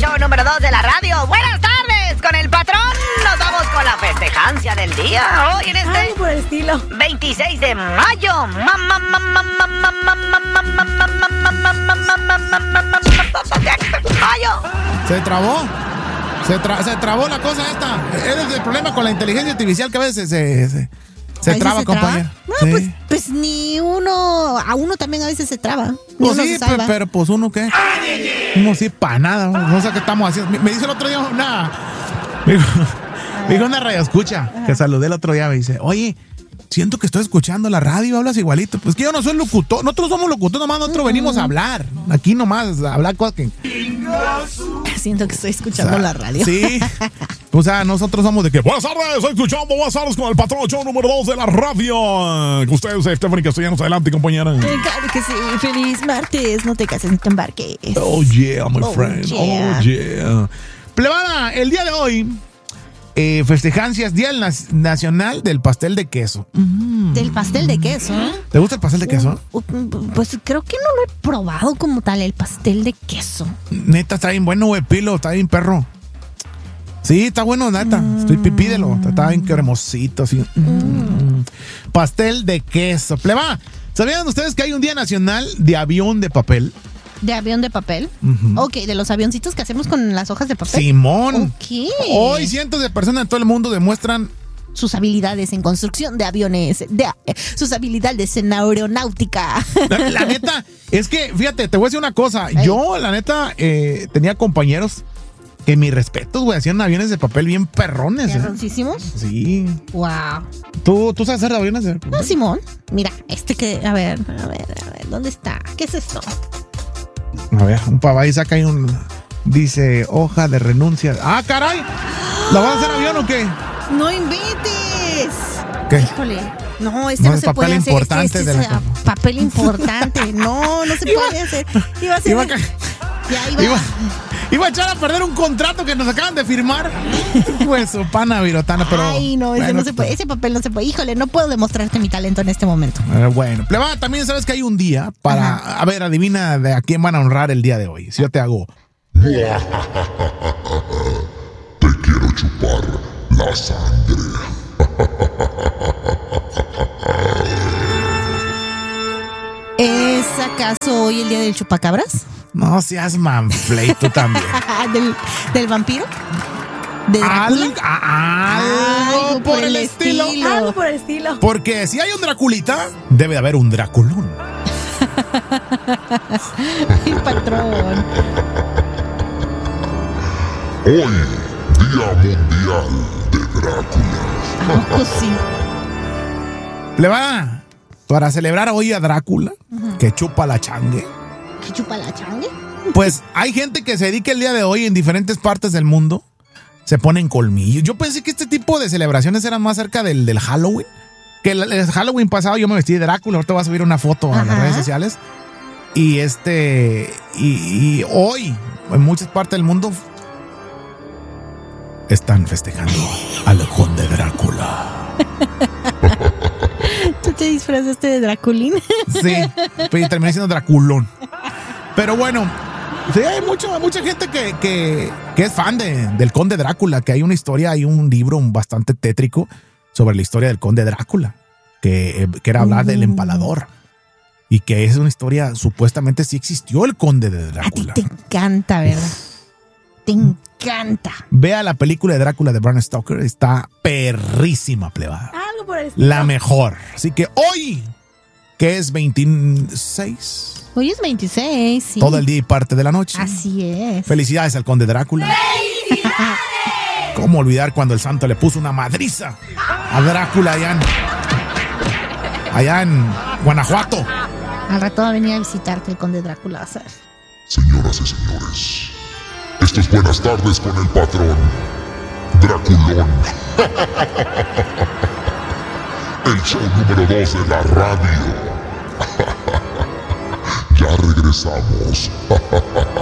show número 2 de la radio. Buenas tardes con el patrón. Nos vamos con la festejancia del día. Hoy en este Algo por el estilo. 26 de mayo. Mayo. ¿Se trabó? Se trabó la cosa esta. Es el problema con la inteligencia artificial que a veces se traba, compañero. No, Sí. pues ni uno, a uno también a veces se traba. Ni Pues uno sí, se salva. pero pues uno qué. Uno sí, para nada. No sé qué estamos haciendo. Me dice el otro día una. Me dijo una radio escucha que saludé el otro día. Me dice, oye, siento que estoy escuchando la radio, hablas igualito. Pues que yo no soy locutor. Nosotros somos locutores, nomás nosotros venimos a hablar. Aquí nomás, a hablar cosas que. Siento que estoy escuchando la radio. Sí. O sea, nosotros somos de que. Buenas tardes, estoy escuchando. Buenas tardes con el patrón show número 2 de la radio. Con ustedes, Stephanie Castellanos. Adelante, compañera. Claro que sí. Feliz martes. No te cases ni te embarques. Oh, yeah, my friend. Yeah. Oh, yeah. Plebana, el día de hoy, festejancias, Día Nacional del Pastel de Queso. Del pastel de queso. ¿Te gusta el pastel de queso? Pues creo que no lo he probado como tal, el pastel de queso. Neta, está bien bueno, güey, Pilo. Está bien perro. Sí, está bueno, neta. Pídelo. Está bien cremosito, así. Pastel de queso. Plebana, ¿sabían ustedes que hay un Día Nacional de Avión de Papel? ¿De avión de papel? Ok, de los avioncitos que hacemos con las hojas de papel. Simón. Ok. Hoy cientos de personas en todo el mundo demuestran Sus habilidades en construcción de aviones, sus habilidades en aeronáutica. La neta, es que, fíjate, te voy a decir una cosa. Yo, la neta, tenía compañeros que mis respetos, güey, hacían aviones de papel bien perrones. ¿Perroncísimos? Sí. Wow. ¿Tú sabes hacer aviones de papel? No, Simón, mira, a ver, ¿dónde está? ¿Qué es esto? A ver, un pavá y saca ahí dice, hoja de renuncia. ¡Ah, caray! ¿La vas a hacer avión o qué? ¡No inventes! ¿Qué? Híjole. No, No, no es se papel puede hacer. importante Este de es la papel importante. No se puede hacer. Iba a ser. Iba a echar a perder un contrato que nos acaban de firmar. Pues su pana virotana, pero. Ay, no, ese bueno, no se puede. Ese papel no se puede. Híjole, no puedo demostrarte mi talento en este momento. Bueno, plebada, también sabes que hay un día para. Ajá. A ver, adivina de a quién van a honrar el día de hoy. Si yo te hago. Te quiero chupar la sangre. ¿Es acaso hoy el día del chupacabras? No seas manflay, tú también. ¿Del vampiro? ¿De Drácula? Algo por el estilo. Algo por el estilo. Porque si hay un Draculita, debe de haber un Draculón. Ay, patrón. Hoy, Día Mundial de Drácula. ¿A poco sí? Plebada, para celebrar hoy a Drácula, que chupa la changue, ¿Que chupa la changue? pues hay gente que se dedica el día de hoy en diferentes partes del mundo, se ponen colmillos. Yo pensé que este tipo de celebraciones eran más cerca del Halloween. Que el Halloween pasado yo me vestí de Drácula, ahorita voy a subir una foto a las redes sociales. Y y hoy, en muchas partes del mundo, están festejando al conde Drácula. ¿Tú te disfrazaste de Draculín? Sí, pero terminé siendo Draculón. Pero bueno, sí, hay mucha gente que es fan del conde Drácula, que hay una historia, hay un libro bastante tétrico sobre la historia del conde Drácula, que era hablar del empalador. Y que es una historia, supuestamente sí existió el conde de Drácula. A ti te encanta, ¿verdad? Te encanta. Vea la película de Drácula de Bram Stoker, está perrísima, plebada. Algo por el estilo. La mejor. Así que hoy, que es 26, Hoy es 26, sí. todo el día y parte de la noche. Así es. Felicidades al conde Drácula. ¿Cómo olvidar cuando el santo le puso una madriza a Drácula allá en Guanajuato? Al rato va a venir a visitarte el conde Drácula, vas a ver. Señoras y señores, esto es Buenas tardes con el patrón Draculón. El show número 2 de la radio. Ya regresamos.